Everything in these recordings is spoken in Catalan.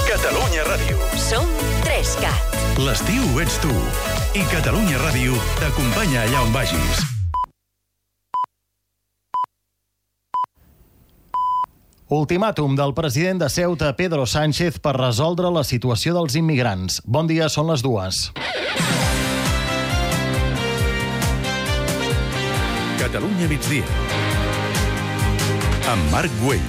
Catalunya Ràdio. Som 3CAT. L'estiu ets tu. I Catalunya Ràdio t'acompanya allà on vagis. Ultimàtum del president de Ceuta, Pedro Sánchez, per resoldre la situació dels immigrants. Bon dia, són les 2. Catalunya migdia. Amb Marc Güell.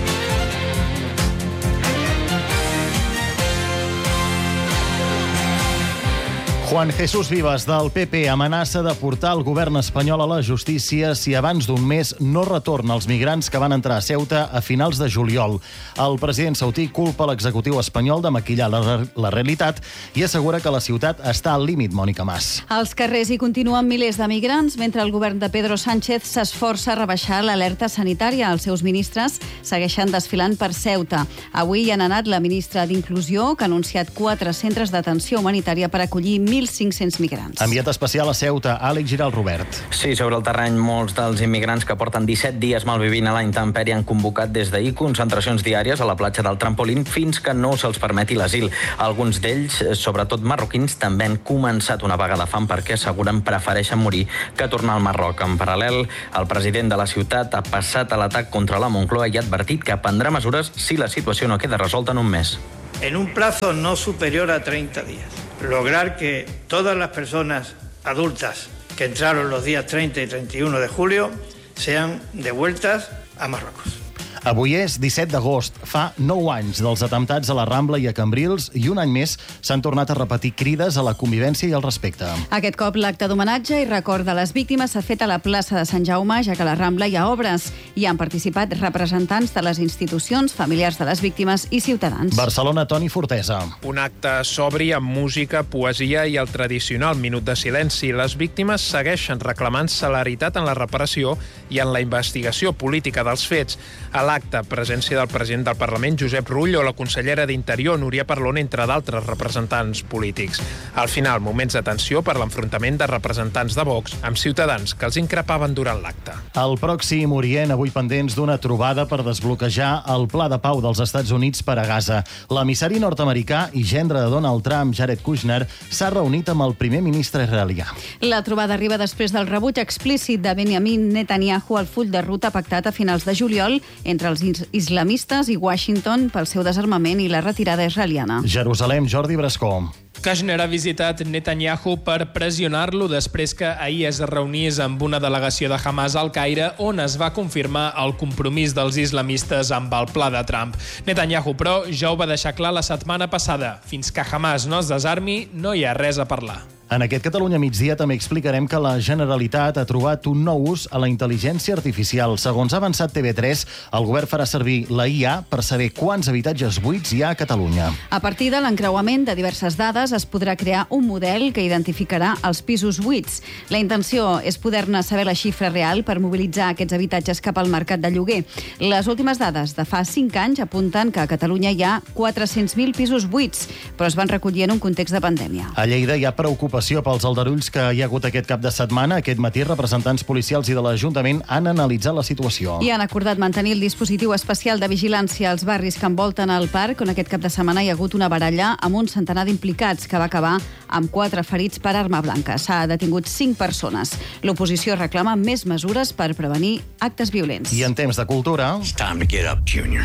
Juan Jesús Vivas, del PP, amenaça de portar el govern espanyol a la justícia si abans d'un mes no retorna els migrants que van entrar a Ceuta a finals de juliol. El president sautí culpa l'executiu espanyol de maquillar la realitat i assegura que la ciutat està al límit, Mònica Mas. Als carrers hi continuen milers de migrants, mentre el govern de Pedro Sánchez s'esforça a rebaixar l'alerta sanitària. Els seus ministres segueixen desfilant per Ceuta. Avui hi han anat la ministra d'Inclusió, que ha anunciat 4 centres d'atenció humanitària per acollir 1.500 migrants. Enviat especial a Ceuta, Àlex Giral Robert. Sí, sobre el terreny, molts dels immigrants que porten 17 dies malvivint a la intempèrie han convocat des d'ahir concentracions diàries a la platja del Trampolín fins que no se'ls permeti l'asil. Alguns d'ells, sobretot marroquins, també han començat una vaga de fam perquè asseguren prefereixen morir que tornar al Marroc. En paral·lel, el president de la ciutat ha passat a l'atac contra la Moncloa i ha advertit que prendrà mesures si la situació no queda resolta en un mes. En un plazo no superior a 30 días. Lograr que todas las personas adultas que entraron los días 30 y 31 de julio sean devueltas a Marruecos. Avui és 17 d'agost. Fa 9 anys dels atemptats a la Rambla i a Cambrils i un any més s'han tornat a repetir crides a la convivència i al respecte. Aquest cop l'acte d'homenatge i record de les víctimes s'ha fet a la plaça de Sant Jaume, ja que a la Rambla hi ha obres. Hi han participat representants de les institucions, familiars de les víctimes i ciutadans. Barcelona, Toni Fortesa. Un acte sobri amb música, poesia i el tradicional minut de silenci. Les víctimes segueixen reclamant celeritat en la reparació i en la investigació política dels fets. A l'acte, presència del president del Parlament, Josep Rull, o la consellera d'Interior, Núria Parlon, entre d'altres representants polítics. Al final, moments de tensió per l'enfrontament de representants de Vox amb ciutadans que els increpaven durant l'acte. Al Pròxim Orient, avui pendents d'una trobada per desbloquejar el pla de pau dels Estats Units per a Gaza. L'emissari nord-americà i gendre de Donald Trump, Jared Kushner, s'ha reunit amb el primer ministre israelià. La trobada arriba després del rebuig explícit de Benjamin Netanyahu al full de ruta pactat a finals de juliol entre els islamistes i Washington pel seu desarmament i la retirada israeliana. Jerusalem, Jordi Brascó. Kushner ha visitat Netanyahu per pressionar-lo després que ahir es reunís amb una delegació de Hamas al Caire, on es va confirmar el compromís dels islamistes amb el pla de Trump. Netanyahu, però, ja ho va deixar clar la setmana passada. Fins que Hamas no es desarmi, no hi ha res a parlar. En aquest Catalunya migdia també explicarem que la Generalitat ha trobat un nou ús a la intel·ligència artificial. Segons ha avançat TV3, el govern farà servir la IA per saber quants habitatges buits hi ha a Catalunya. A partir de l'encreuament de diverses dades es podrà crear un model que identificarà els pisos buits. La intenció és poder-ne saber la xifra real per mobilitzar aquests habitatges cap al mercat de lloguer. Les últimes dades de fa 5 anys apunten que a Catalunya hi ha 400.000 pisos buits, però es van recollir en un context de pandèmia. A Lleida hi ha preocupació pels aldarulls que hi ha hagut aquest cap de setmana. Aquest matí, representants policials i de l'Ajuntament han analitzat la situació. I han acordat mantenir el dispositiu especial de vigilància als barris que envolten el parc, on aquest cap de setmana hi ha hagut una baralla amb un centenar d'implicats que va acabar amb 4 ferits per arma blanca. S'ha detingut 5 persones. L'oposició reclama més mesures per prevenir actes violents. I en temps de cultura... It's time to get up, Junior.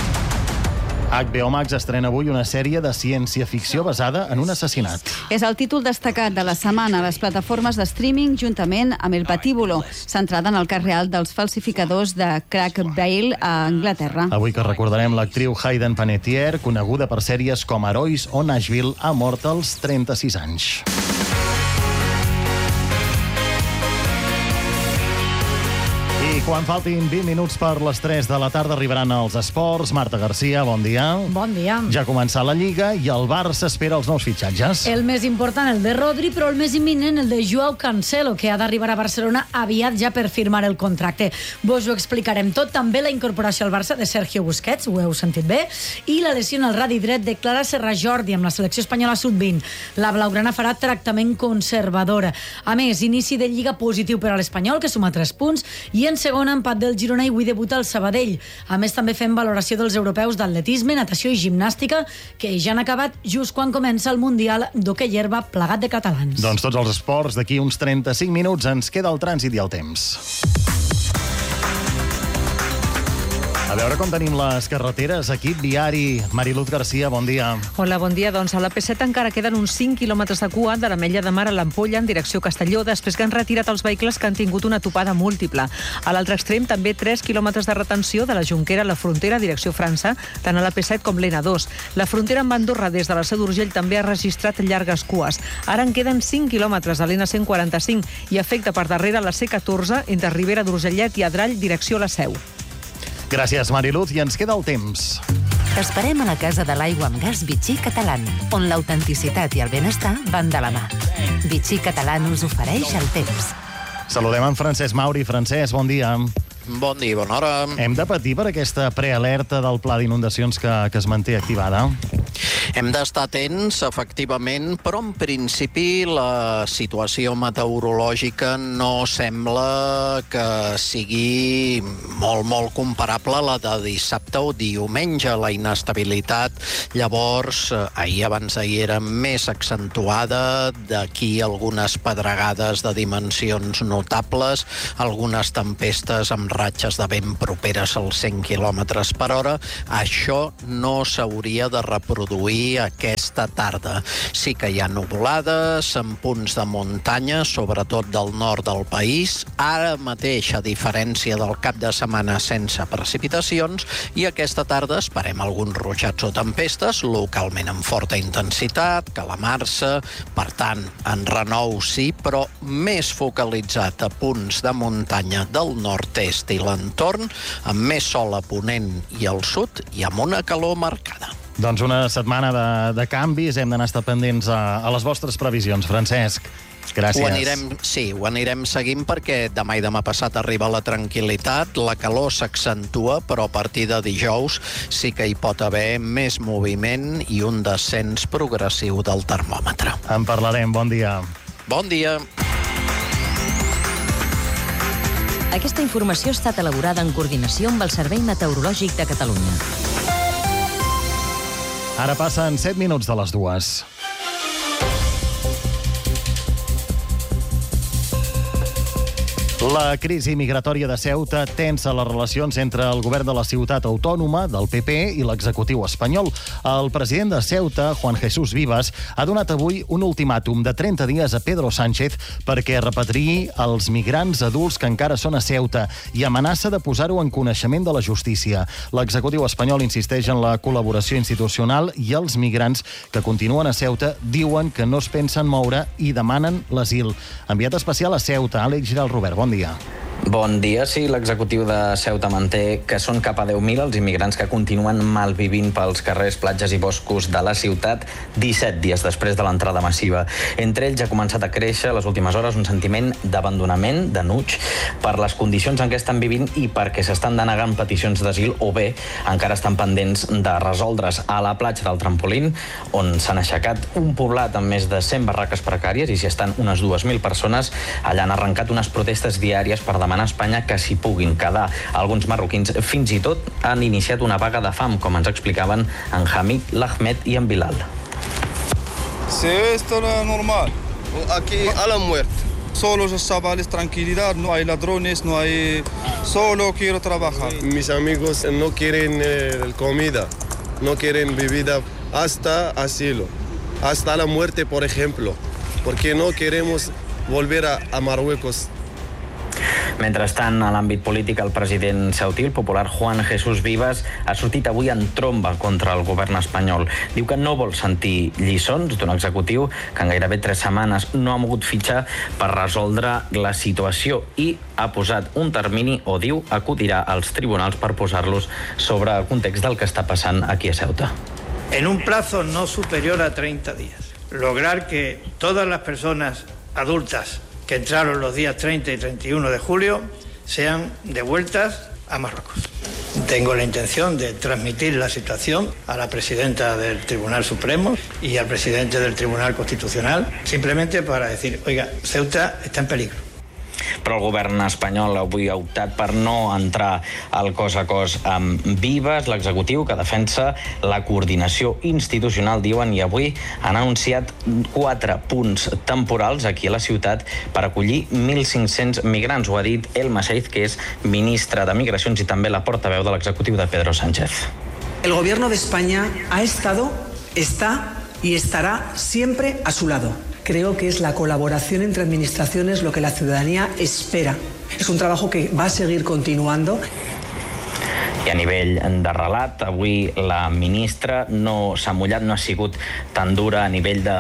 HBO Max estrena avui una sèrie de ciència-ficció basada en un assassinat. És el títol destacat de la setmana a les plataformes de streaming juntament amb El Patíbulo, centrada en el cas real dels falsificadors de crack Bale a Anglaterra. Avui que recordarem l'actriu Hayden Panettiere, coneguda per sèries com Herois o Nashville, ha mort als 36 anys. I quan faltin 20 minuts per les 3 de la tarda arribaran els esports. Marta Garcia, bon dia. Bon dia. Ja ha començat la Lliga i el Barça espera els nous fitxatges. El més important, el de Rodri, però el més imminent, el de Joao Cancelo, que ha d'arribar a Barcelona aviat ja per firmar el contracte. Vos ho explicarem tot. També la incorporació al Barça de Sergio Busquets, ho heu sentit bé, i la lesió al radi dret de Clara Serra Jordi amb la selecció espanyola sub-20. La blaugrana farà tractament conservador. A més, inici de Lliga positiu per a l'Espanyol, que suma 3 punts, i en segon segon empat del Girona i avui debuta el Sabadell. A més, també fem valoració dels europeus d'atletisme, natació i gimnàstica, que ja han acabat just quan comença el Mundial d'hoquei herba plegat de catalans. Doncs tots els esports, d'aquí uns 35 minuts ens queda el trànsit i el temps. A veure com tenim les carreteres. Equip viari. Mariluz Garcia, bon dia. Hola, bon dia. Doncs a la P7 encara queden uns 5 quilòmetres de cua de l'Ametlla de Mar a l'Ampolla en direcció Castelló, després que han retirat els vehicles que han tingut una topada múltiple. A l'altre extrem també 3 quilòmetres de retenció de la Jonquera a la frontera direcció França, tant a la P7 com l'N2. La frontera amb Andorra des de la Seu d'Urgell també ha registrat llargues cues. Ara en queden 5 quilòmetres a l'N145 i afecta per darrere la C14 entre Ribera d'Urgellet i Adrall direcció la Seu. Gràcies, Mariluz, i ens queda el temps. T'esperem a la Casa de l'Aigua amb Gas Vichy Catalán, on l'autenticitat i el benestar van de la mà. Vichy Catalán us ofereix el temps. Saludem en Francesc Mauri. Francesc, bon dia. Bon dia, bona hora. Hem de patir per aquesta prealerta del pla d'inundacions que es manté activada? Hem d'estar atents, efectivament, però en principi la situació meteorològica no sembla que sigui molt comparable a la de dissabte o diumenge. La inestabilitat, llavors, abans d'ahir era més accentuada, d'aquí algunes pedregades de dimensions notables, algunes tempestes amb ratxes de vent properes als 100 km per hora. Això no s'hauria de reproduir aquesta tarda. Sí que hi ha nuvolades en punts de muntanya, sobretot del nord del país. Ara mateix, a diferència del cap de setmana sense precipitacions, i aquesta tarda esperem alguns ruixats o tempestes, localment amb forta intensitat, calamarsa, per tant, en renou sí, però més focalitzat a punts de muntanya del nord-est i l'entorn, amb més sol a ponent i al sud i amb una calor marcada. Doncs una setmana de canvis, hem d'anar pendents a les vostres previsions. Francesc, gràcies. Ho anirem seguint perquè demà i demà passat arriba la tranquil·litat, la calor s'accentua, però a partir de dijous sí que hi pot haver més moviment i un descens progressiu del termòmetre. En parlarem, bon dia. Bon dia. Aquesta informació ha estat elaborada en coordinació amb el Servei Meteorològic de Catalunya. Ara passen 7 minuts de les 2. La crisi migratòria de Ceuta tensa les relacions entre el govern de la ciutat autònoma, del PP, i l'executiu espanyol. El president de Ceuta, Juan Jesús Vivas, ha donat avui un ultimàtum de 30 dies a Pedro Sánchez perquè repatriï els migrants adults que encara són a Ceuta i amenaça de posar-ho en coneixement de la justícia. L'executiu espanyol insisteix en la col·laboració institucional i els migrants que continuen a Ceuta diuen que no es pensen moure i demanen l'asil. Enviat especial a Ceuta, Àlex Giral Robert, bon dia. Bon dia. Sí, l'executiu de Ceuta manté que són cap a 10.000 els immigrants que continuen malvivint pels carrers, platges i boscos de la ciutat 17 dies després de l'entrada massiva. Entre ells ha començat a créixer les últimes hores un sentiment d'abandonament, d'enuig, per les condicions en què estan vivint i perquè s'estan denegant peticions d'asil o bé encara estan pendents de resoldre's. A la platja del Trampolín, on s'han aixecat un poblat amb més de 100 barraques precàries i s'hi estan unes 2.000 persones, allà han arrencat unes protestes diàries per demanar a Espanya que s'hi puguin quedar. Alguns marroquins fins i tot han iniciat una vaga de fam, com ens explicaven en Hamid, l'Ahmed i en Bilal. Sí, esto no es normal. Aquí a la muerte. Solo los chavales, tranquilidad, no hay ladrones, no hay... Solo quiero trabajar. Mis amigos no quieren comida, no quieren bebida hasta asilo, hasta la muerte, por ejemplo, porque no queremos volver a Marruecos. Mentrestant, a l'àmbit polític, el president ceutí, el popular Juan Jesús Vivas, ha sortit avui en tromba contra el govern espanyol. Diu que no vol sentir lliçons d'un executiu que en gairebé 3 setmanes no ha mogut fitxar per resoldre la situació i ha posat un termini, o diu, acudirà als tribunals per posar-los sobre el context del que està passant aquí a Ceuta. En un plazo no superior a 30 días, lograr que todas las personas adultas que entraron los días 30 y 31 de julio sean devueltas a Marruecos. Tengo la intención de transmitir la situación a la presidenta del Tribunal Supremo y al presidente del Tribunal Constitucional, simplemente para decir, oiga, Ceuta está en peligro. però el govern espanyol avui ha optat per no entrar al cos a cos amb Vives. L'executiu, que defensa la coordinació institucional, diuen, i avui han anunciat 4 punts temporals aquí a la ciutat per acollir 1.500 migrants. Ho ha dit Elma Saiz, que és ministra de Migracions i també la portaveu de l'executiu de Pedro Sánchez. El gobierno de España ha estado, está y estará siempre a su lado. Creo que es la colaboración entre administraciones lo que la ciudadanía espera. Es un trabajo que va a seguir continuando. I a nivell de relat, avui la ministra no s'ha mullat, no ha sigut tan dura a nivell de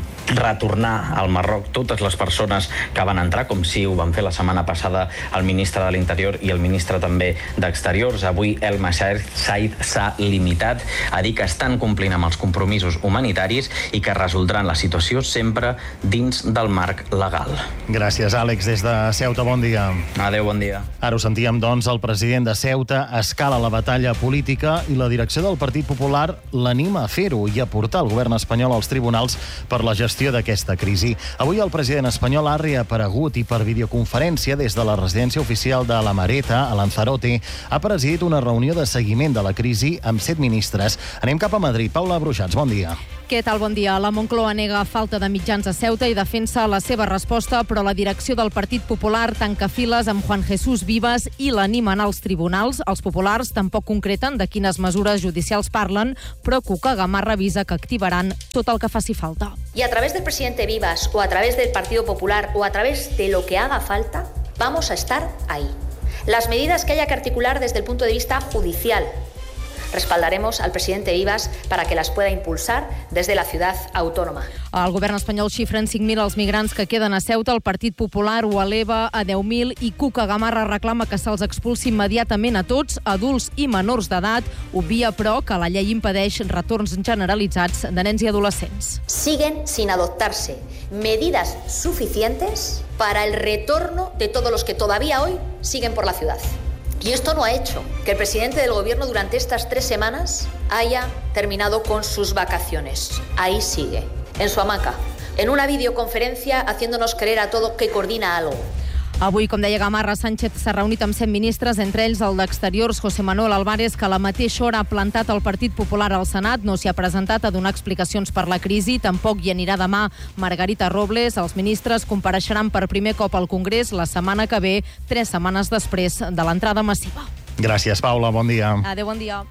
retornar al Marroc totes les persones que van entrar, com si ho van fer la setmana passada el ministre de l'Interior i el ministre també d'Exteriors. Avui Elma Saiz s'ha limitat a dir que estan complint amb els compromisos humanitaris i que resoldran la situació sempre dins del marc legal. Gràcies, Àlex. Des de Ceuta, bon dia. Adéu, bon dia. Ara ho sentíem, doncs, el president de Ceuta escala la batalla política i la direcció del Partit Popular l'anima a fer-ho i a portar el govern espanyol als tribunals per la gestió d'aquesta crisi. Avui el president espanyol ha reaparegut i per videoconferència des de la residència oficial de la Mareta, a Lanzarote, ha presidit una reunió de seguiment de la crisi amb 7 ministres. Anem cap a Madrid. Paula Bruixats, bon dia. Què tal? Bon dia. La Moncloa nega falta de mitjans a Ceuta i defensa la seva resposta, però la direcció del Partit Popular tanca files amb Juan Jesús Vives i l'animen als tribunals. Els populars tampoc concreten de quines mesures judicials parlen, però Cuca Gamarra avisa que activaran tot el que faci falta. Y a través del presidente Vivas o a través del Partido Popular o a través de lo que haga falta, vamos a estar ahí. Las medidas que haya que articular desde el punto de vista judicial, respaldaremos al presidente Vivas para que las pueda impulsar desde la ciudad autónoma. El govern espanyol xifra en 5.000 els migrants que queden a Ceuta. El Partit Popular ho eleva a 10.000 i Cuca Gamarra reclama que se'ls expulsi immediatament a tots, adults i menors d'edat. Obvia, però, que la llei impedeix retorns generalitzats de nens i adolescents. Siguen sin adoptarse medidas suficientes para el retorno de todos los que todavía hoy siguen por la ciudad. Y esto no ha hecho que el presidente del gobierno durante estas 3 semanas haya terminado con sus vacaciones. Ahí sigue, en su hamaca, en una videoconferencia haciéndonos creer a todos que coordina algo. Avui, com deia Gamarra, Sánchez s'ha reunit amb 100 ministres, entre ells el d'Exteriors, José Manuel Álvarez, que a la mateixa hora ha plantat el Partit Popular al Senat. No s'hi ha presentat a donar explicacions per la crisi. Tampoc hi anirà demà Margarita Robles. Els ministres compareixeran per primer cop al Congrés la setmana que ve, 3 setmanes després de l'entrada massiva. Gràcies, Paula. Bon dia. Adéu, bon dia.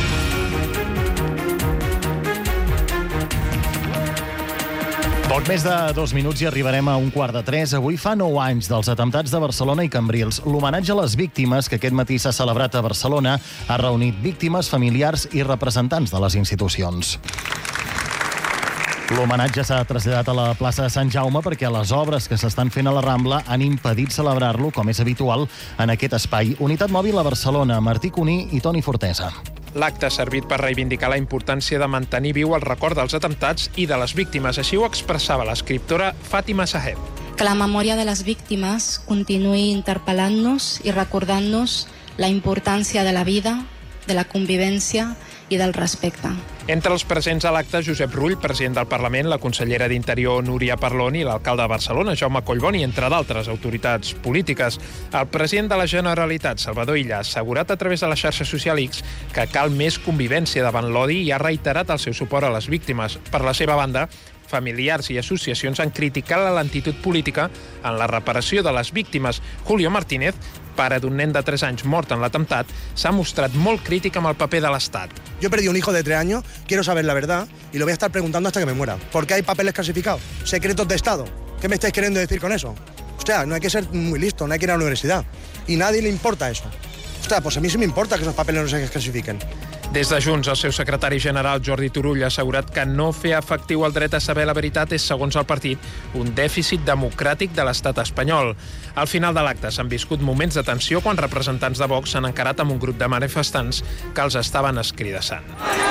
Poc més de 2 minuts i arribarem a 2:45. Avui fa 9 anys dels atemptats de Barcelona i Cambrils. L'homenatge a les víctimes, que aquest matí s'ha celebrat a Barcelona, ha reunit víctimes, familiars i representants de les institucions. L'homenatge s'ha traslladat a la plaça de Sant Jaume perquè les obres que s'estan fent a la Rambla han impedit celebrar-lo, com és habitual, en aquest espai. Unitat Mòbil a Barcelona, Martí Cuní i Toni Fortesa. L'acte ha servit per reivindicar la importància de mantenir viu el record dels atemptats i de les víctimes. Així ho expressava l'escriptora Fàtima Sahed. Que la memòria de les víctimes continuï interpel·lant-nos i recordant-nos la importància de la vida, de la convivència i del respecte. Entre els presents a l'acte, Josep Rull, president del Parlament, la consellera d'Interior Núria Parlon i l'alcalde de Barcelona, Jaume Collboni, entre d'altres autoritats polítiques. El president de la Generalitat, Salvador Illa, ha assegurat a través de la xarxa social X que cal més convivència davant l'odi i ha reiterat el seu suport a les víctimes. Per la seva banda, familiars i associacions han criticat la lentitud política en la reparació de les víctimes. Julio Martínez, pare d'un nen de 3 anys mort en l'atemptat, s'ha mostrat molt crític amb el paper de l'Estat. Yo perdí un hijo de 3 años, quiero saber la verdad y lo voy a estar preguntando hasta que me muera. ¿Por qué hay papeles clasificados? ¿Secretos de Estado? ¿Qué me estáis queriendo decir con eso? Hostia, no hay que ser muy listo, no hay que ir a la universidad. Y a nadie le importa eso. Hostia, pues a mí sí me importa que esos papeles no se clasifiquen. Des de Junts, el seu secretari general, Jordi Turull, ha assegurat que no fer efectiu el dret a saber la veritat és, segons el partit, un dèficit democràtic de l'estat espanyol. Al final de l'acte s'han viscut moments de tensió quan representants de Vox s'han encarat amb un grup de manifestants que els estaven escridassant.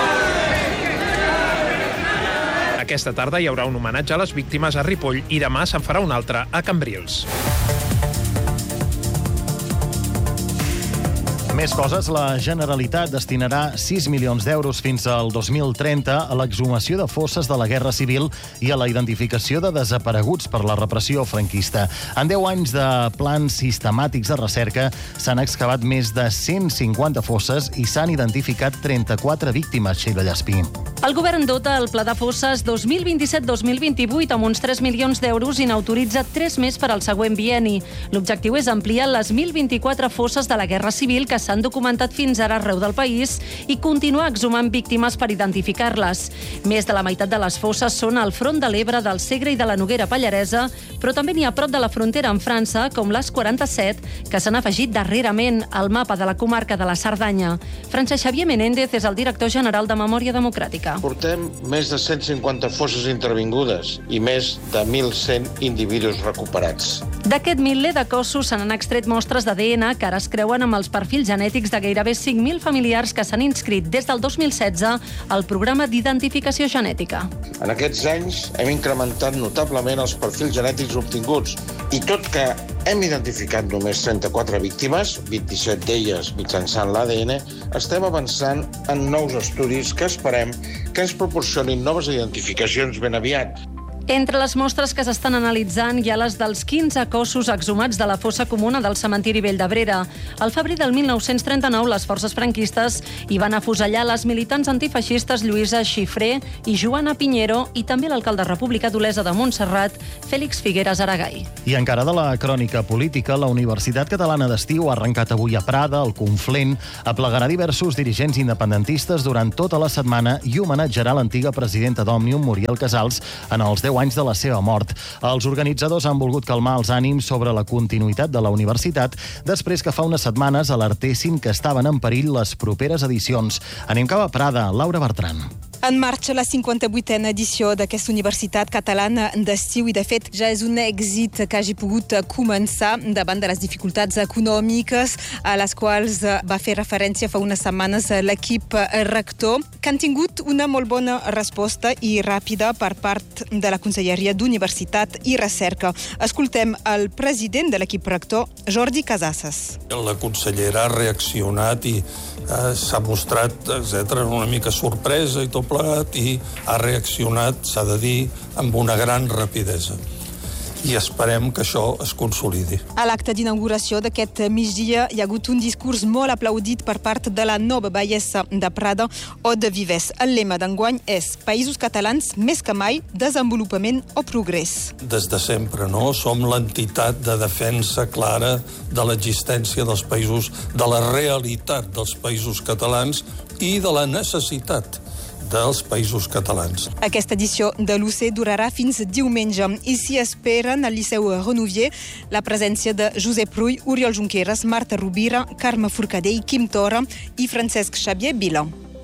Aquesta tarda hi haurà un homenatge a les víctimes a Ripoll i demà se'n farà un altre a Cambrils. Més coses, la Generalitat destinarà 6 milions d'euros fins al 2030 a l'exhumació de fosses de la Guerra Civil i a la identificació de desapareguts per la repressió franquista. En 10 anys de plans sistemàtics de recerca s'han excavat més de 150 fosses i s'han identificat 34 víctimes, Sheila Llaspí. El govern dota el Pla de Fosses 2027-2028 amb uns 3 milions d'euros i n'autoritza 3 més per al següent bienni. L'objectiu és ampliar les 1.024 fosses de la Guerra Civil que s'han documentat fins ara arreu del país i continuar exhumant víctimes per identificar-les. Més de la meitat de les fosses són al front de l'Ebre, del Segre i de la Noguera Pallaresa, però també n'hi ha prop de la frontera amb França, com les 47, que s'han afegit darrerament al mapa de la comarca de la Cerdanya. Francesc Xavier Menéndez és el director general de Memòria Democràtica. Portem més de 150 fosses intervingudes i més de 1.100 individus recuperats. D'aquest miler de cossos se n'han extret mostres d'ADN que ara es creuen amb els perfils genètics de gairebé 5.000 familiars que s'han inscrit des del 2016 al programa d'identificació genètica. En aquests anys hem incrementat notablement els perfils genètics obtinguts i tot que hem identificat només 34 víctimes, 27 d'elles mitjançant l'ADN, estem avançant en nous estudis que esperem que ens proporcionin noves identificacions ben aviat. Entre les mostres que s'estan analitzant hi ha les dels 15 cossos exhumats de la fossa comuna del cementiri Vell d'Abrera. Al febrer del 1939, les forces franquistes hi van afusellar les militants antifeixistes Lluïsa Xifré i Joana Piñero i també l'alcalde republicà d'Olesa de Montserrat, Fèlix Figueres Aragall. I encara de la crònica política, la Universitat Catalana d'Estiu ha arrencat avui a Prada, al Conflent, aplegarà diversos dirigents independentistes durant tota la setmana i homenatjarà l'antiga presidenta d'Òmnium, Muriel Casals, en els 10 anys de la seva mort. Els organitzadors han volgut calmar els ànims sobre la continuïtat de la universitat després que fa unes setmanes alertessin que estaven en perill les properes edicions. Anem cap a Prada, Laura Bertran. En marxa la 58a edició d'aquesta Universitat Catalana d'Estiu i, de fet, ja és un èxit que hagi pogut començar davant de les dificultats econòmiques a les quals va fer referència fa unes setmanes l'equip rector, que han tingut una molt bona resposta i ràpida per part de la Conselleria d'Universitat i Recerca. Escoltem el president de l'equip rector, Jordi Casasses. La consellera ha reaccionat i s'ha mostrat, una mica sorpresa i tot plegat, i ha reaccionat, s'ha de dir, amb una gran rapidesa. I esperem que això es consolidi. A l'acte d'inauguració d'aquest migdia hi ha hagut un discurs molt aplaudit per part de la nova baiessa de Prada, Aude Vives. El lema d'enguany és Països catalans més que mai, desenvolupament o progrés. Des de sempre, no? Som l'entitat de defensa clara de l'existència dels països, de la realitat dels països catalans i de la necessitat dels països catalans. Aquesta edició de l'UC durarà fins diumenge i s'hi esperen al Liceu Renouvier la presència de Josep Rull, Oriol Junqueras, Marta Rovira, Carme Forcadell, Quim Torra i Francesc Xavier Vila.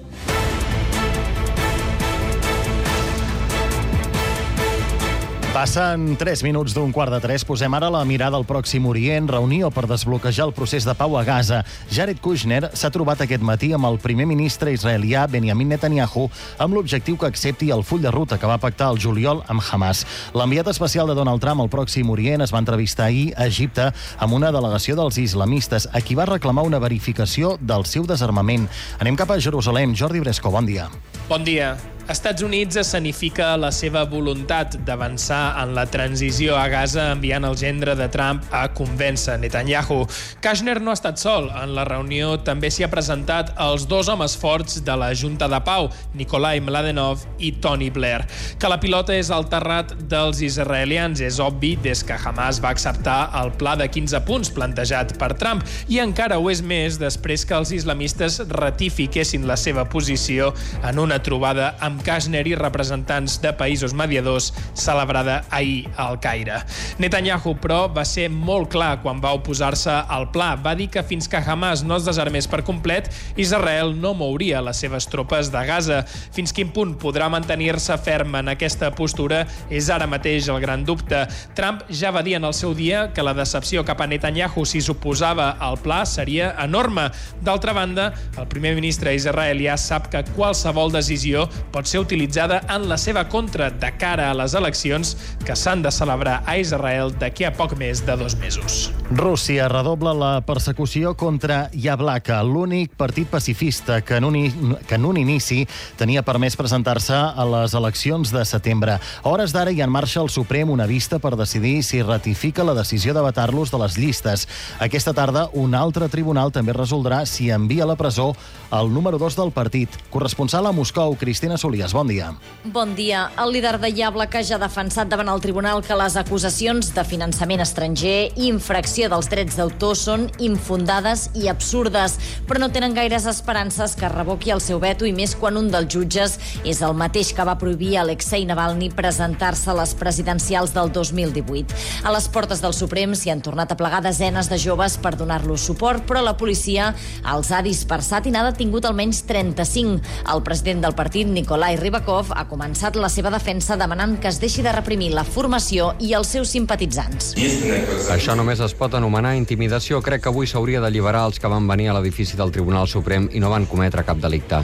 Passen 3 minuts d'un 2:45. Posem ara la mirada al Pròxim Orient, reunió per desbloquejar el procés de pau a Gaza. Jared Kushner s'ha trobat aquest matí amb el primer ministre israelià Benjamin Netanyahu amb l'objectiu que accepti el full de ruta que va pactar el juliol amb Hamas. L'enviat especial de Donald Trump al Pròxim Orient es va entrevistar ahir a Egipte amb una delegació dels islamistes a qui va reclamar una verificació del seu desarmament. Anem cap a Jerusalem. Jordi Bresco, bon dia. Bon dia. Estats Units escenifica la seva voluntat d'avançar en la transició a Gaza enviant el gendre de Trump a convèncer Netanyahu. Kushner no ha estat sol. En la reunió també s'hi ha presentat els dos homes forts de la Junta de Pau, Nikolai Mladenov i Tony Blair. Que la pilota és al terrat dels israelians és obvi des que Hamas va acceptar el pla de 15 punts plantejat per Trump i encara ho és més després que els islamistes ratifiquessin la seva posició en una trobada amb Kushner i representants de països mediadors celebrada ahir al Caire. Netanyahu, però, va ser molt clar quan va oposar-se al pla. Va dir que fins que Hamas no es desarmés per complet, Israel no mouria les seves tropes de Gaza. Fins quin punt podrà mantenir-se ferm en aquesta postura és ara mateix el gran dubte. Trump ja va dir en el seu dia que la decepció cap a Netanyahu si s'oposava al pla seria enorme. D'altra banda, el primer ministre israelià sap que qualsevol decisió pot ser utilitzada en la seva contra de cara a les eleccions que s'han de celebrar a Israel d'aquí a poc més de 2 mesos. Rússia redobla la persecució contra Yablaka, l'únic partit pacifista que en un inici tenia permès presentar-se a les eleccions de setembre. A hores d'ara hi ha en marxa al Suprem una vista per decidir si ratifica la decisió de vetar-los de les llistes. Aquesta tarda, un altre tribunal també resoldrà si envia a la presó el número 2 del partit. Corresponsal a Moscou, Cristina Solias, bon dia. Bon dia. El líder de Yablaka ja ha defensat davant el tribunal que les acusacions de finançament estranger i infracció dels drets d'autor són infundades i absurdes, però no tenen gaires esperances que revoqui el seu veto, i més quan un dels jutges és el mateix que va prohibir a Alexei Navalny presentar-se a les presidencials del 2018. A les portes del Suprem s'hi han tornat a plegar desenes de joves per donar-los suport, però la policia els ha dispersat i n'ha detingut almenys 35. El president del partit, Nikolai Rybakov, ha començat la seva defensa demanant que es deixi de reprimir la formació i els seus simpatitzants. Això només es pot anomenar intimidació. Crec que avui s'hauria d'alliberar els que van venir a l'edifici del Tribunal Suprem i no van cometre cap delicte.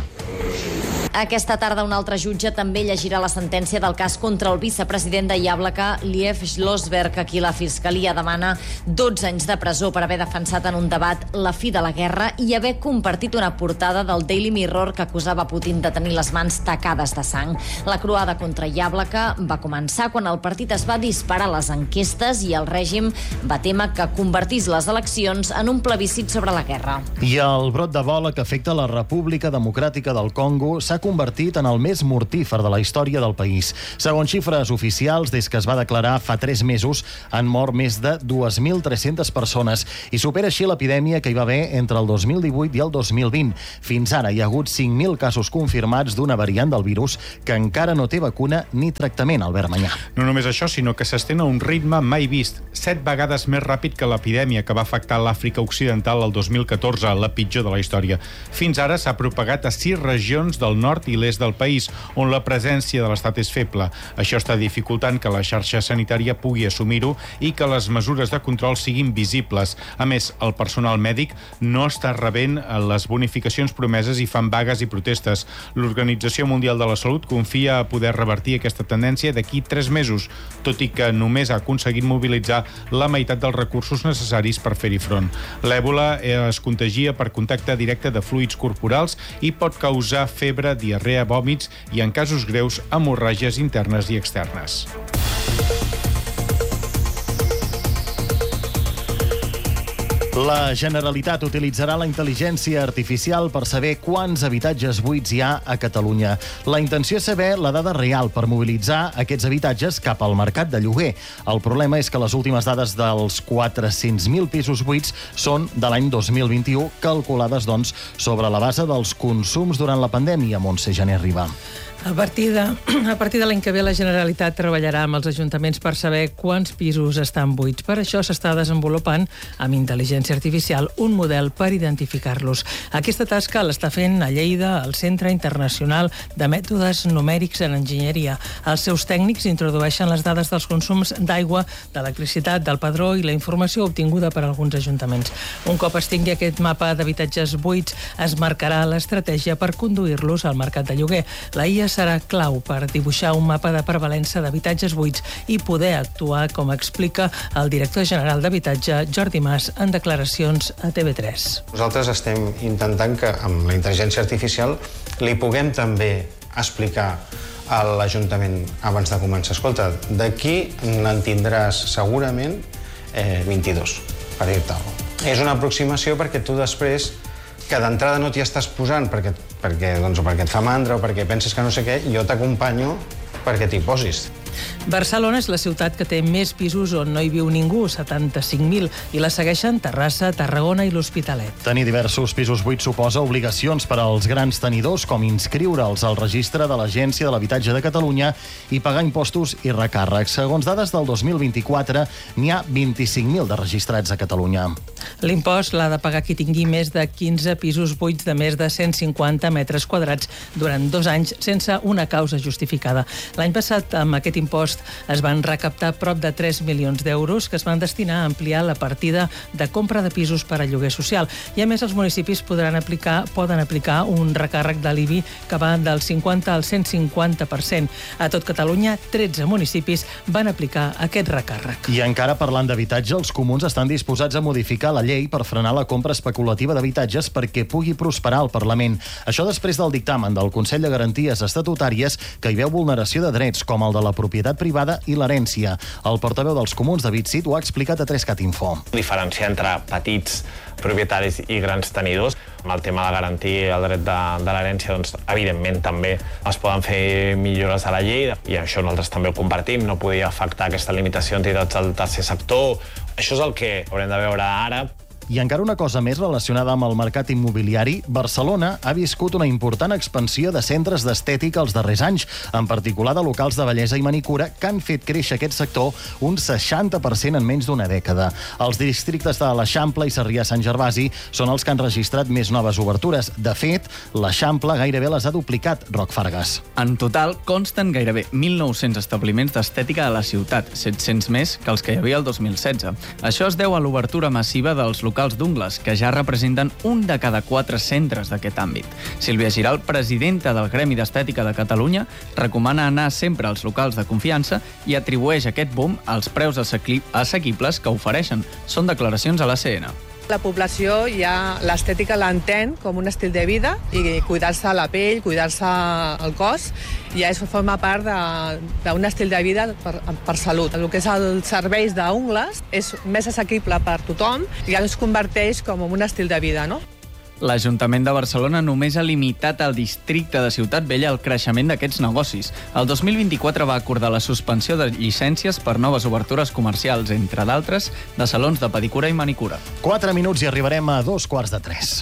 Aquesta tarda un altre jutge també llegirà la sentència del cas contra el vicepresident de Yablaka, Liev Schlossberg, a qui la Fiscalia demana 12 anys de presó per haver defensat en un debat la fi de la guerra i haver compartit una portada del Daily Mirror que acusava Putin de tenir les mans tacades de sang. La croada contra Yablaka va començar quan el partit es va disparar a les enquestes i el règim va témer que convertís les eleccions en un plebiscit sobre la guerra. I el brot d'Ebola que afecta la República Democràtica del Congo s'ha convertit en el més mortífer de la història del país. Segons xifres oficials, des que es va declarar fa 3 mesos, han mort més de 2.300 persones i supera així l'epidèmia que hi va haver entre el 2018 i el 2020. Fins ara hi ha hagut 5.000 casos confirmats d'una variant del virus que encara no té vacuna ni tractament, Albert Manyà. No només això, sinó que s'estén a un ritme mai vist, 7 vegades més ràpid que l'epidèmia que va afectar l'Àfrica Occidental el 2014, la pitjor de la història. Fins ara s'ha propagat a 6 regions del nord i l'est del país, on la presència de l'Estat és feble. Això està dificultant que la xarxa sanitària pugui assumir-ho i que les mesures de control siguin visibles. A més, el personal mèdic no està rebent les bonificacions promeses i fan vagues i protestes. L'Organització Mundial de la Salut confia a poder revertir aquesta tendència d'aquí 3 mesos, tot i que només ha aconseguit mobilitzar la meitat dels recursos necessaris per fer-hi front. L'èbola es contagia per contacte directe de fluids corporals i pot causar febre, diarrea, vòmits i, en casos greus, hemorràgies internes i externes. La Generalitat utilitzarà la intel·ligència artificial per saber quants habitatges buits hi ha a Catalunya. La intenció és saber la dada real per mobilitzar aquests habitatges cap al mercat de lloguer. El problema és que les últimes dades dels 400.000 pisos buits són de l'any 2021, calculades, doncs, sobre la base dels consums durant la pandèmia. Montse Jané Ribà. A partir de l'any que ve, la Generalitat treballarà amb els ajuntaments per saber quants pisos estan buits. Per això s'està desenvolupant, amb intel·ligència artificial, un model per identificar-los. Aquesta tasca l'està fent a Lleida el Centre Internacional de Mètodes Numèrics en Enginyeria. Els seus tècnics introdueixen les dades dels consums d'aigua, d'electricitat, del padró i la informació obtinguda per alguns ajuntaments. Un cop es tingui aquest mapa d'habitatges buits, es marcarà l'estratègia per conduir-los al mercat de lloguer. La IA serà clau per dibuixar un mapa de prevalença d'habitatges buits i poder actuar, com explica el director general d'Habitatge, Jordi Mas, en declaracions a TV3. Nosaltres estem intentant que amb la intel·ligència artificial li puguem també explicar a l'Ajuntament abans de començar. Escolta, d'aquí n'en tindràs segurament 22, per dir-te alguna cosa. És una aproximació perquè tu després, que d'entrada no t'hi estàs posant perquè et fa mandra o perquè penses que no sé què, jo t'acompanyo perquè t'hi posis. Barcelona és la ciutat que té més pisos on no hi viu ningú, 75.000, i la segueixen Terrassa, Tarragona i l'Hospitalet. Tenir diversos pisos buits suposa obligacions per als grans tenidors, com inscriure'ls al registre de l'Agència de l'Habitatge de Catalunya i pagar impostos i recàrrecs. Segons dades del 2024, n'hi ha 25.000 de registrats a Catalunya. L'impost l'ha de pagar qui tingui més de 15 pisos buits de més de 150 metres quadrats durant 2 anys sense una causa justificada. L'any passat, amb aquest impost, es van recaptar prop de 3 milions d'euros que es van destinar a ampliar la partida de compra de pisos per a lloguer social. I, a més, els municipis poden aplicar un recàrrec d'alivi que va del 50 al 150%. A tot Catalunya, 13 municipis van aplicar aquest recàrrec. I encara parlant d'habitatge, els comuns estan disposats a modificar la llei per frenar la compra especulativa d'habitatges perquè pugui prosperar al Parlament. Això després del dictamen del Consell de Garanties Estatutàries que hi veu vulneració de drets com el de la propietat privada i l'herència. El portaveu dels comuns, David Cid, ho ha explicat a 3CAT Info. Diferenciar entre petits propietaris i grans tenidors. Amb el tema de garantir el dret de l'herència, doncs, evidentment, també es poden fer millores a la llei i això nosaltres també ho compartim. No podia afectar aquesta limitació a entitats del tercer sector. Això és el que haurem de veure ara. I encara una cosa més relacionada amb el mercat immobiliari. Barcelona ha viscut una important expansió de centres d'estètica els darrers anys, en particular de locals de bellesa i manicura, que han fet créixer aquest sector un 60% en menys d'una dècada. Els districtes de l'Eixample i Sarrià-Sant Gervasi són els que han registrat més noves obertures. De fet, l'Eixample gairebé les ha duplicat, Roc Fargas. En total, consten gairebé 1.900 establiments d'estètica a la ciutat, 700 més que els que hi havia el 2016. Això es deu a l'obertura massiva dels locals d'ungles, que ja representen un de cada 4 centres d'aquest àmbit. Sílvia Giral, presidenta del Gremi d'Estètica de Catalunya, recomana anar sempre als locals de confiança i atribueix aquest boom als preus assequibles que ofereixen. Són declaracions a l'ACN. La població ja l'estètica l'entén com un estil de vida i cuidar-se la pell, cuidar-se el cos, ja això forma part d'un estil de vida per salut. El que és els serveis d'ungles és més assequible per tothom i ja es converteix com un estil de vida, no? L'Ajuntament de Barcelona només ha limitat al districte de Ciutat Vella el creixement d'aquests negocis. El 2024 va acordar la suspensió de llicències per noves obertures comercials, entre d'altres, de salons de pedicura i manicura. 4 minuts i arribarem a 2:45.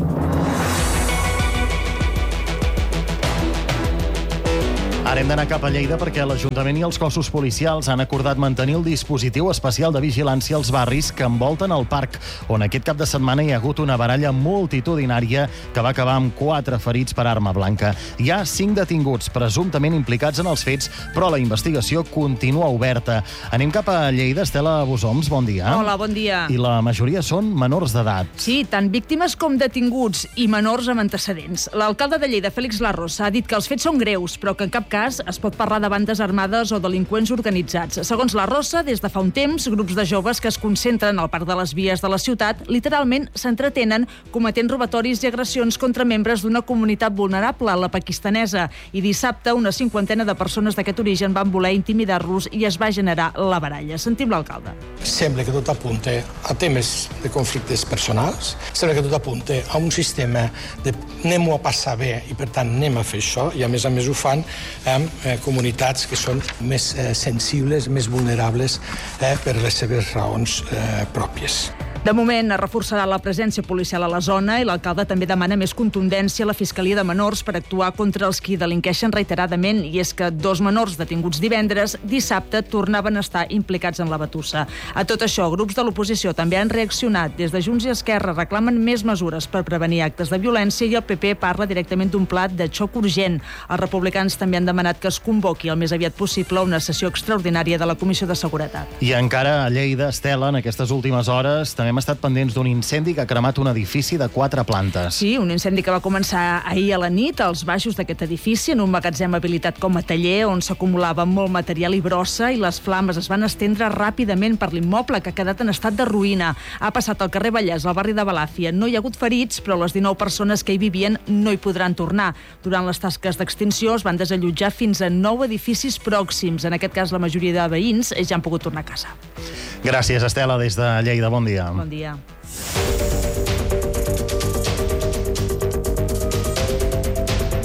Ara hem d'anar cap a Lleida perquè l'Ajuntament i els cossos policials han acordat mantenir el dispositiu especial de vigilància als barris que envolten el parc, on aquest cap de setmana hi ha hagut una baralla multitudinària que va acabar amb 4 ferits per arma blanca. Hi ha 5 detinguts presumptament implicats en els fets, però la investigació continua oberta. Anem cap a Lleida. Estela Bosoms, bon dia. Hola, bon dia. I la majoria són menors d'edat. Sí, tant víctimes com detinguts i menors amb antecedents. L'alcalde de Lleida, Félix Larrosa, ha dit que els fets són greus, però que en cap cas es pot parlar de bandes armades o delinqüents organitzats. Segons la Rosa, des de fa un temps, grups de joves que es concentren al parc de les vies de la ciutat literalment s'entretenen cometent robatoris i agressions contra membres d'una comunitat vulnerable, la pakistanesa. I dissabte, una 50ena de persones d'aquest origen van voler intimidar-los i es va generar la baralla. Sentim l'alcalde. Sembla que tot apunta a temes de conflictes personals, sembla que tot apunta a un sistema de anem-ho a passar bé i, per tant, anem a fer això, i a més ho fan amb comunitats que són més sensibles, més vulnerables per les seves raons pròpies. De moment, es reforçarà la presència policial a la zona i l'alcalde també demana més contundència a la Fiscalia de Menors per actuar contra els qui delinqueixen reiteradament, i és que 2 menors detinguts divendres, dissabte tornaven a estar implicats en la batussa. A tot això, grups de l'oposició també han reaccionat. Des de Junts i Esquerra reclamen més mesures per prevenir actes de violència i el PP parla directament d'un pla de xoc urgent. Els republicans també han demanat que es convoqui el més aviat possible una sessió extraordinària de la Comissió de Seguretat. I encara a Lleida, Estela, en aquestes últimes hores també hem estat pendents d'un incendi que ha cremat un edifici de 4 plantes. Sí, un incendi que va començar ahir a la nit als baixos d'aquest edifici, en un magatzem habilitat com a taller, on s'acumulava molt material i brossa, i les flames es van estendre ràpidament per l'immoble, que ha quedat en estat de ruïna. Ha passat al carrer Vallès, al barri de Balàfia. No hi ha hagut ferits, però les 19 persones que hi vivien no hi podran tornar. Durant les tasques d'extinció es van desallotjar fins a 9 edificis pròxims. En aquest cas, la majoria de veïns ja han pogut tornar a casa. Gràcies, Estela, des de Lleida. Bon dia. Bon dia.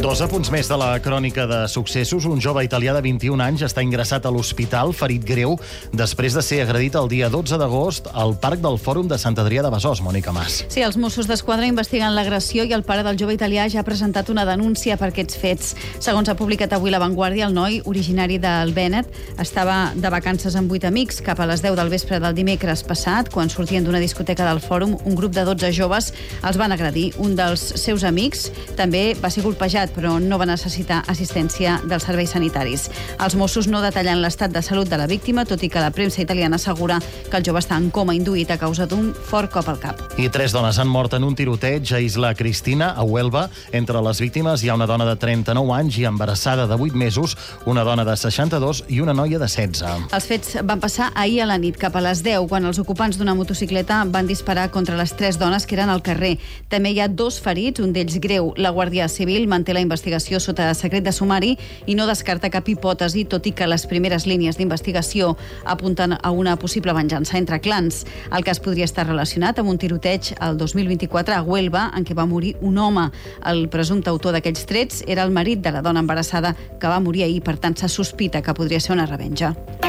Dos apunts més de la crònica de successos. Un jove italià de 21 anys està ingressat a l'hospital, ferit greu, després de ser agredit el dia 12 d'agost al Parc del Fòrum de Sant Adrià de Besòs. Mònica Mas. Sí, els Mossos d'Esquadra investiguen l'agressió i el pare del jove italià ja ha presentat una denúncia per aquests fets. Segons ha publicat avui La Vanguardia, el noi, originari del Bennett, estava de vacances amb 8 amics cap a les 10 del vespre del dimecres passat. Quan sortien d'una discoteca del Fòrum, un grup de 12 joves els van agredir. Un dels seus amics també va ser colpejat, però no va necessitar assistència dels serveis sanitaris. Els Mossos no detallen l'estat de salut de la víctima, tot i que la premsa italiana assegura que el jove està en coma induït a causa d'un fort cop al cap. I 3 dones han mort en un tiroteig a Isla Cristina, a Huelva. Entre les víctimes hi ha una dona de 39 anys i embarassada de 8 mesos, una dona de 62 i una noia de 16. Els fets van passar ahir a la nit, cap a les 10, quan els ocupants d'una motocicleta van disparar contra les 3 dones que eren al carrer. També hi ha 2 ferits, un d'ells greu. La Guàrdia Civil manté la investigació sota secret de sumari i no descarta cap hipòtesi, tot i que les primeres línies d'investigació apunten a una possible venjança entre clans. El cas podria estar relacionat amb un tiroteig el 2024 a Huelva, en què va morir un home. El presumpte autor d'aquells trets era el marit de la dona embarassada que va morir ahir, per tant se sospita que podria ser una revenja.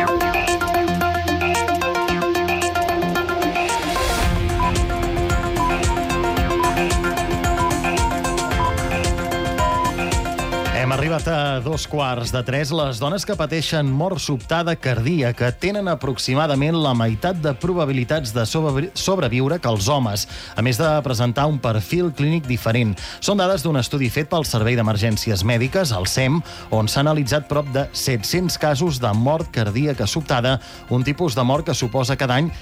Hem arribat a 2:15. Les dones que pateixen mort sobtada cardíaca tenen aproximadament la meitat de probabilitats de sobreviure que els homes, a més de presentar un perfil clínic diferent. Són dades d'un estudi fet pel Servei d'Emergències Mèdiques, el SEM, on s'ha analitzat prop de 700 casos de mort cardíaca sobtada, un tipus de mort que suposa cada any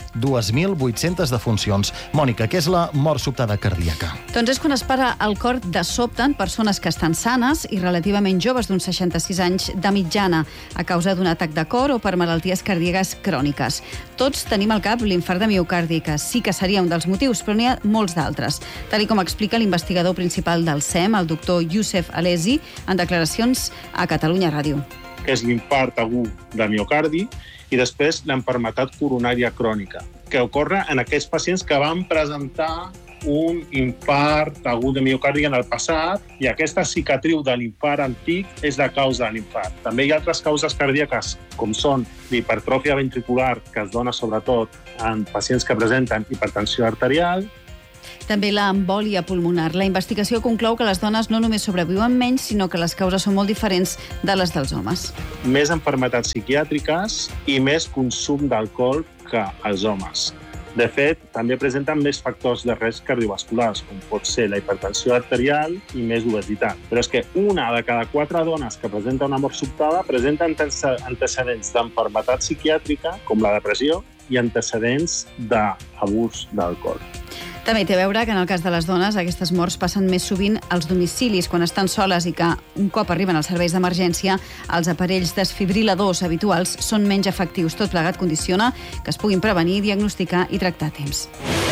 2.800 defuncions. Mònica, què és la mort sobtada cardíaca? Doncs és quan es para el cor de sobte en persones que estan sanes i relativament joves, d'uns 66 anys de mitjana, a causa d'un atac de cor o per malalties cardíaques cròniques. Tots tenim al cap l'infart de miocardi, que sí que seria un dels motius, però n'hi ha molts d'altres. Tal com explica l'investigador principal del SEM, el doctor Youssef Alesi, en declaracions a Catalunya Ràdio. És l'infart agut de miocardi i després l'enfermetat coronària crònica, que ocorre en aquells pacients que van presentar un infart agut de miocardi en el passat i aquesta cicatriu de l'infart antic és la causa de l'infart. També hi ha altres causes cardíaques, com són l'hipertròfia ventricular, que es dona sobretot en pacients que presenten hipertensió arterial. També l'embòlia pulmonar. La investigació conclou que les dones no només sobreviuen menys, sinó que les causes són molt diferents de les dels homes. Més malalties psiquiàtriques i més consum d'alcohol que els homes. De fet, també presenten més factors de risc cardiovasculars, com pot ser la hipertensió arterial i més obesitat. Però és que una de cada 4 dones que presenta una mort sobtada presenta antecedents d'enfermetat psiquiàtrica, com la depressió, i antecedents d'abús d'alcohol. També té a veure que en el cas de les dones aquestes morts passen més sovint als domicilis quan estan soles i que un cop arriben als serveis d'emergència els aparells desfibriladors habituals són menys efectius. Tot plegat condiciona que es puguin prevenir, diagnosticar i tractar a temps.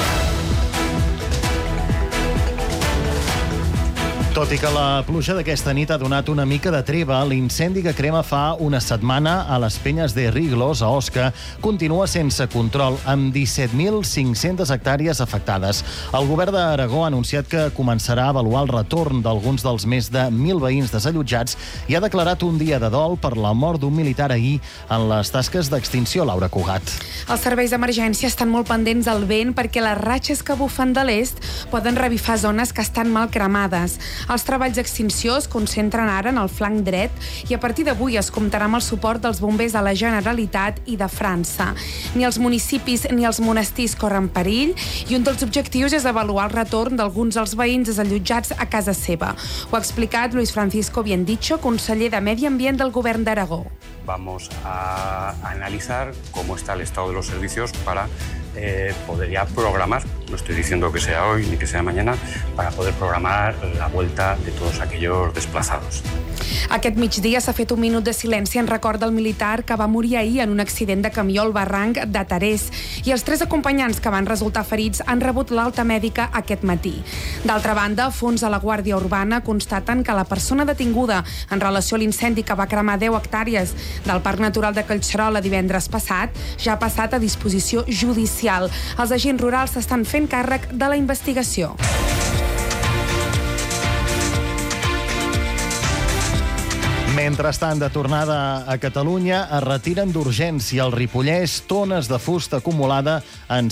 Tot i que la pluja d'aquesta nit ha donat una mica de treva, l'incendi que crema fa una setmana a les Penyes de Riglos, a Osca, continua sense control, amb 17.500 hectàrees afectades. El govern d'Aragó ha anunciat que començarà a avaluar el retorn d'alguns dels més de 1.000 veïns desallotjats i ha declarat un dia de dol per la mort d'un militar ahir en les tasques d'extinció. Laura Cugat. Els serveis d'emergència estan molt pendents del vent perquè les ratxes que bufen de l'est poden revifar zones que estan mal cremades. Els treballs d'extinció es concentren ara en el flanc dret i a partir d'avui es comptarà amb el suport dels bombers de la Generalitat i de França. Ni els municipis ni els monestirs corren perill i un dels objectius és avaluar el retorn d'alguns dels veïns desallotjats a casa seva. Ho ha explicat Luis Francisco Biendicho, conseller de Medi Ambient del Govern d'Aragó. Vamos a analizar cómo está el estado de los servicios para poder ya programar, no estoy diciendo que sea hoy ni que sea mañana, para poder programar la vuelta de todos aquellos desplazados. Aquest migdia s'ha fet un minut de silenci en record del militar que va morir ahir en un accident de camió al barranc de Tarés i els 3 acompanyants que van resultar ferits han rebut l'alta mèdica aquest matí. D'altra banda, fons de la Guàrdia Urbana constaten que la persona detinguda en relació a l'incendi que va cremar 10 hectàrees del Parc Natural de Collserola divendres passat ja ha passat a disposició judicial. Els agents rurals s'estan fent càrrec de la investigació. Mentrestant, de tornada a Catalunya, es retiren d'urgència al Ripollès tones de fusta acumulada en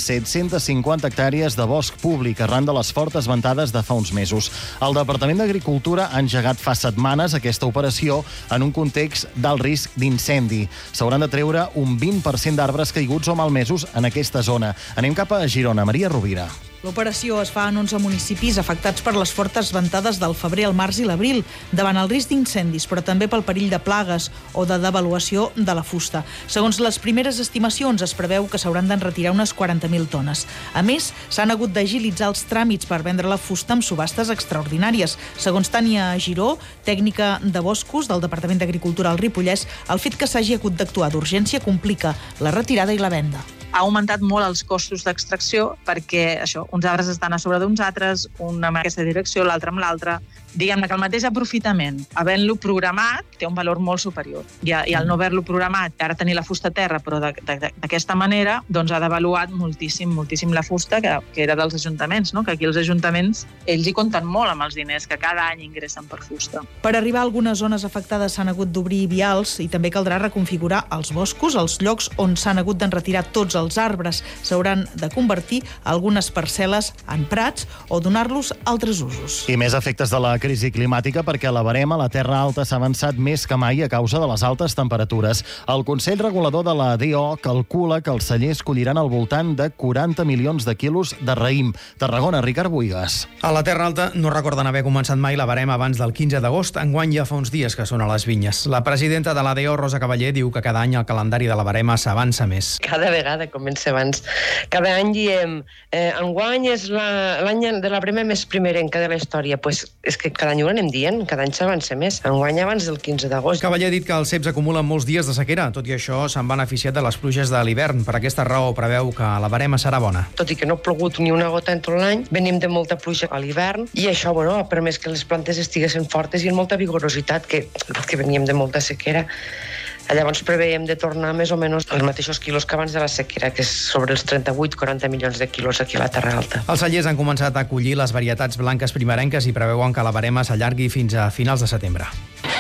750 hectàrees de bosc públic arran de les fortes ventades de fa uns mesos. El Departament d'Agricultura ha engegat fa setmanes aquesta operació en un context d'alt risc d'incendi. S'hauran de treure un 20% d'arbres caiguts o malmesos en aquesta zona. Anem cap a Girona. Maria Rovira. L'operació es fa en 11 municipis afectats per les fortes ventades del febrer, el març i l'abril, davant el risc d'incendis, però també pel perill de plagues o de devaluació de la fusta. Segons les primeres estimacions, es preveu que s'hauran de retirar unes 40.000 tones. A més, s'han hagut d'agilitzar els tràmits per vendre la fusta amb subhastes extraordinàries. Segons Tània Giró, tècnica de boscos del Departament d'Agricultura al Ripollès, el fet que s'hagi hagut d'actuar d'urgència complica la retirada i la venda. Ha augmentat molt els costos d'extracció perquè uns arbres estan a sobre d'uns altres, un en aquesta direcció, l'altre amb l'altre. Diguem-ne que el mateix aprofitament, havent-lo programat, té un valor molt superior. I al no haver-lo programat, ara tenir la fusta a terra, però d'aquesta manera, doncs ha devaluat moltíssim la fusta que era dels ajuntaments, no? Que aquí els ajuntaments, ells hi compten molt amb els diners que cada any ingressen per fusta. Per arribar a algunes zones afectades s'han hagut d'obrir vials i també caldrà reconfigurar els boscos, els llocs on s'han hagut d'enretirar tots els arbres. S'hauran de convertir algunes parcel·les en prats o donar-los altres usos. I més efectes de la crisi climàtica perquè a la Verema la Terra Alta s'ha avançat més que mai a causa de les altes temperatures. El Consell Regulador de la DO calcula que els cellers colliran al voltant de 40 milions de quilos de raïm. Tarragona, Ricard Buigas. A la Terra Alta no recorden haver començat mai la Verema abans del 15 d'agost. Enguany ja fa uns dies que són a les vinyes. La presidenta de la DO, Rosa Cavaller, diu que cada any el calendari de la Verema s'avança més. Cada vegada comença abans. Cada any diem enguany és l'any de la Verema més primerenca de la història. Pues és que cada any ho anem dient, cada any s'avança més. Enguany abans del 15 d'agost. Cavaller ha dit que els ceps acumulen molts dies de sequera. Tot i això, s'han beneficiat de les pluges de l'hivern. Per aquesta raó preveu que la Verema serà bona. Tot i que no ha plogut ni una gota en tot l'any, venim de molta pluja a l'hivern i això ha permès que les plantes estiguessin fortes i amb molta vigorositat, que veníem de molta sequera. Llavors preveiem de tornar més o menys els mateixos quilos que abans de la sequera, que és sobre els 38-40 milions de quilos aquí a la Terra Alta. Els cellers han començat a collir les varietats blanques primerenques i preveuen que la Verema s'allargui fins a finals de setembre.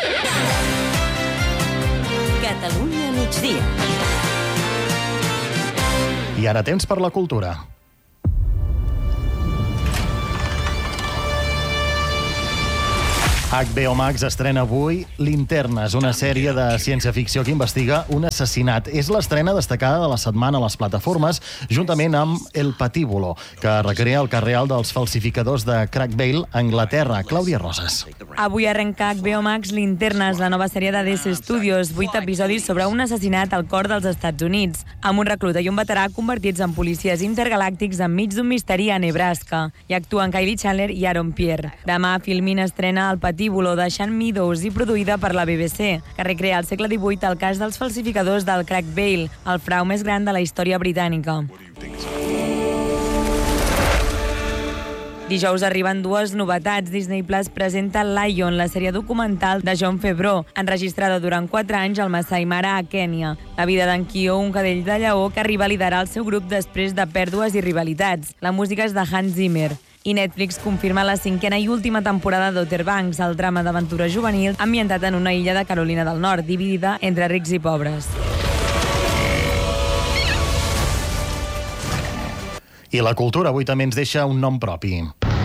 Catalunya migdia. I ara temps per la cultura. HBO Max estrena avui Linternes, una sèrie de ciència-ficció que investiga un assassinat. És l'estrena destacada de la setmana a les plataformes, juntament amb El Patíbulo, que recrea el cas real dels falsificadors de Crackvale, Anglaterra. Clàudia Rosas. Avui arrenca HBO Max Linternes, la nova sèrie de DC Studios, 8 episodis sobre un assassinat al cor dels Estats Units, amb un recluta i un veterà convertits en policies intergalàctics enmig d'un misteri a Nebraska. Hi actuen Kylie Chandler i Aaron Pierre. Demà Filmin estrena El Patíbulo, de Sean Meadows i produïda per la BBC, que recrea al segle XVIII el cas dels falsificadors del Crackvale, el frau més gran de la història britànica. Dijous arriben dues novetats. Disney Plus presenta Lion, la sèrie documental de Jon Favreau, enregistrada durant 4 anys al Masai Mara, a Kènia. La vida d'en Kyo, un cadell de lleó que arriba a liderar el seu grup després de pèrdues i rivalitats. La música és de Hans Zimmer. I Netflix confirma la 5a i última temporada d'Outer Banks, el drama d'aventura juvenil ambientat en una illa de Carolina del Nord, dividida entre rics i pobres. I la cultura avui també ens deixa un nom propi.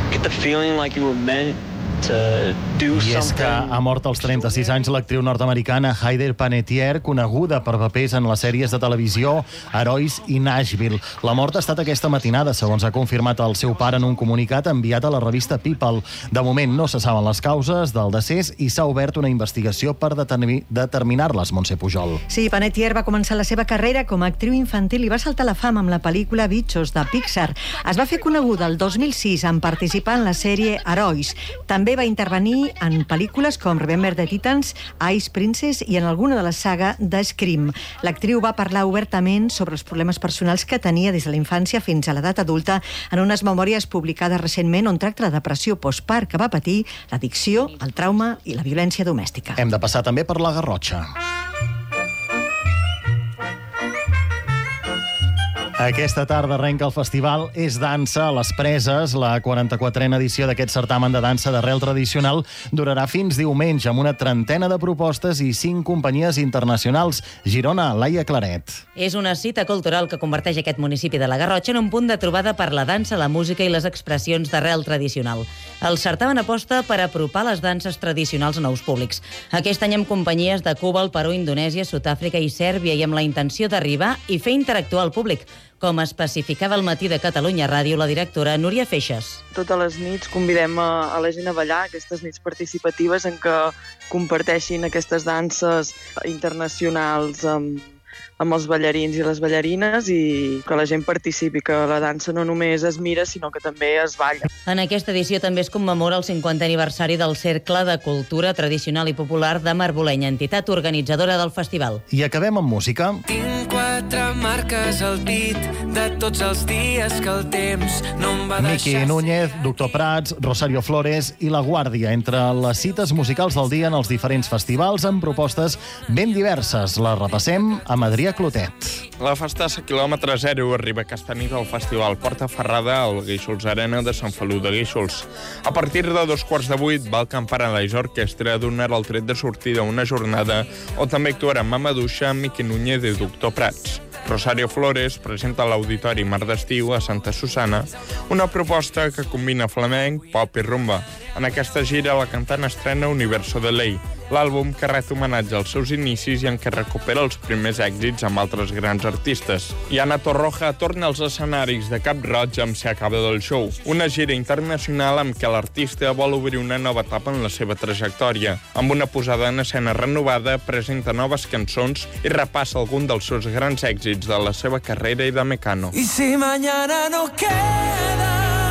I és que ha mort als 36 anys l'actriu nord-americana Hayder Panettiere, coneguda per papers en les sèries de televisió Herois i Nashville. La mort ha estat aquesta matinada, segons ha confirmat el seu pare en un comunicat enviat a la revista People. De moment no se saben les causes del decés i s'ha obert una investigació per determinar-les, Montse Pujol. Sí, Panettiere va començar la seva carrera com a actriu infantil i va saltar a la fama amb la pel·lícula Bichos, de Pixar. Es va fer coneguda el 2006 en participar en la sèrie Herois. També va intervenir en pel·lícules com Remember the Titans, Ice Princess i en alguna de la saga de Scream. L'actriu va parlar obertament sobre els problemes personals que tenia des de la infància fins a l'edat adulta en unes memòries publicades recentment on tracta la depressió postpart que va patir, l'addicció, el trauma i la violència domèstica. Hem de passar també per la Garrotxa. Aquesta tarda arrenca el festival És Dansa a les Preses. La 44a edició d'aquest certamen de dansa d'arrel tradicional durarà fins diumenge amb una trentena de propostes i 5 companyies internacionals. Girona, Laia Claret. És una cita cultural que converteix aquest municipi de la Garrotxa en un punt de trobada per la dansa, la música i les expressions d'arrel tradicional. El certamen aposta per apropar les danses tradicionals a nous públics. Aquest any amb companyies de Cuba, el Perú, Indonèsia, Sud-àfrica i Sèrbia i amb la intenció d'arribar i fer interactuar el públic, com especificava al Matí de Catalunya Ràdio la directora Núria Feixes. Totes les nits convidem a la gent a ballar, aquestes nits participatives en què comparteixin aquestes danses internacionals amb els ballarins i les ballarines i que la gent participi, que la dansa no només es mira, sinó que també es balla. En aquesta edició també es commemora el 50è aniversari del Cercle de Cultura Tradicional i Popular de Marbolenya, entitat organitzadora del festival. I acabem amb música. Tinc 4 marques al pit de tots els dies que el temps no em va deixar... Miqui Núñez, Doctor Prats, Rosario Flores i La Guàrdia, entre les cites musicals del dia en els diferents festivals amb propostes ben diverses. Les repassem a Madrid. Clotet. La festassa quilòmetre zero arriba aquesta nit al Festival Porta Ferrada al Guíxols Arena de Sant Feliu de Guíxols. A partir de 7:15 va el Campanells Orquestra a donar el tret de sortida a una jornada on també actuaran Mamaduixa, Miqui Núñez i Doctor Prats. Rosario Flores presenta a l'Auditori Mar d'Estiu a Santa Susana una proposta que combina flamenc, pop i rumba. En aquesta gira la cantant estrena Universo de Ley, l'àlbum que ret homenatge als seus inicis i en què recupera els primers èxits amb altres grans artistes. I Ana Torroja torna als escenaris de Cap Roig amb Se acaba del show, una gira internacional amb què l'artista vol obrir una nova etapa en la seva trajectòria. Amb una posada en escena renovada, presenta noves cançons i repassa algun dels seus grans èxits de la seva carrera i de Mecano. Y si mañana no queda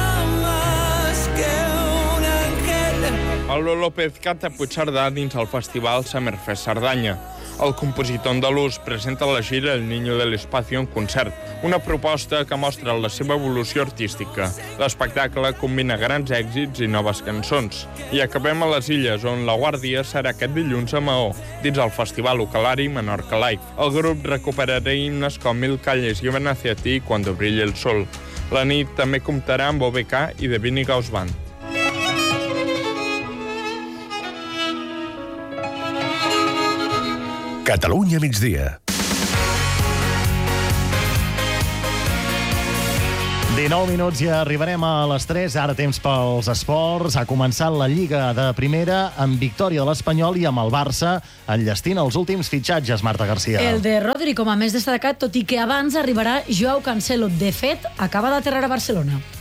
más que un ángel... Pablo López canta Puigcerdà dins el festival Summerfest Cerdanya. El compositor andalús presenta la gira El Niño del Espacio en concert, una proposta que mostra la seva evolució artística. L'espectacle combina grans èxits i noves cançons. I acabem a les Illes, on La Guàrdia serà aquest dilluns a Maó, dins el Festival Ucalari Menorca Live. El grup recuperarà himnes com Mil calles llevan hacia ti cuando brille el sol. La nit també comptarà amb OBK i The Vinny Ghost Band. Catalunya migdia. 19 minuts i arribarem a les 3. Ara temps pels esports. Ha començat la Lliga de Primera amb victòria de l'Espanyol i amb el Barça enllestint els últims fitxatges, Marta Garcia. El de Rodri com a més destacat, tot i que abans arribarà Joao Cancelo. De fet, acaba d'aterrar a Barcelona.